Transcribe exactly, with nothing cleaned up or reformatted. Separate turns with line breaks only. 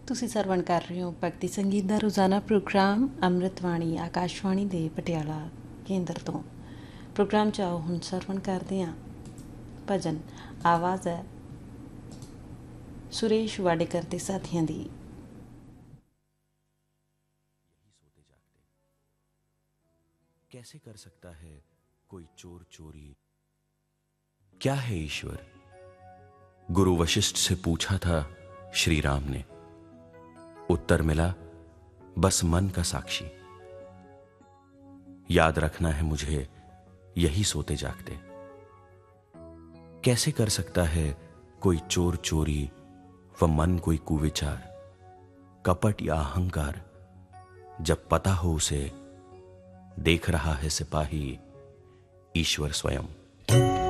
ਤੁਸੀਂ ਸਰਵਣ ਕਰ ਰਹੇ ਹੋ ਭਗਤੀ ਸੰਗੀਤ ਦਾ ਰੋਜ਼ਾਨਾ ਪ੍ਰੋਗਰਾਮ ਅੰਮ੍ਰਿਤਵਾਣੀ ਆਕਾਸ਼ਵਾਣੀ ਦੇ ਪਟਿਆਲਾ ਕੇਂਦਰ ਤੋਂ। ਪ੍ਰੋਗਰਾਮ 'ਚ ਆਓ ਹੁਣ ਸਰਵਣ ਕਰਦੇ ਹਾਂ ਭਜਨ। ਆਵਾਜ਼ ਹੈ ਸੁਰੇਸ਼ ਵਾਡੇਕਰ ਤੇ ਸਾਥੀਆਂ ਦੀ।
कैसे कर सकता है कोई चोर चोरी? क्या है ईश्वर? गुरु वशिष्ठ से पूछा था श्री राम ने। उत्तर मिला बस मन का साक्षी। याद रखना है मुझे यही सोते जागते। कैसे कर सकता है कोई चोर चोरी व मन कोई कुविचार? कपट या अहंकार जब पता हो उसे, देख रहा है सिपाही ईश्वर स्वयं।